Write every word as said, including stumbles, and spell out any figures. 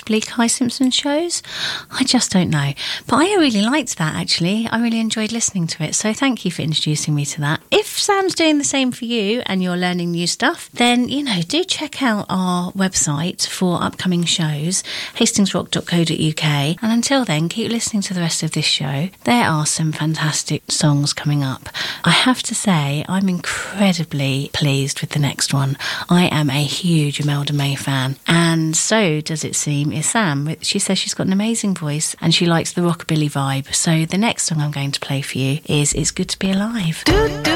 possibly Kai Simpson shows. I just don't know. But I really liked that, actually. I really enjoyed listening to it. So thank you for introducing me to that. If Sam's doing the same for you and you're learning new stuff, then, you know, do check out our website for upcoming shows, hastings rock dot co dot uk. And until then, keep listening to the rest of this show. There are some fantastic songs coming up. I have to say, I'm incredibly pleased with the next one. I am a huge Imelda May fan, and so does it seem is Sam. She says she's got an amazing voice and she likes the rockabilly vibe. So the next song I'm going to play for you is It's Good to Be Alive.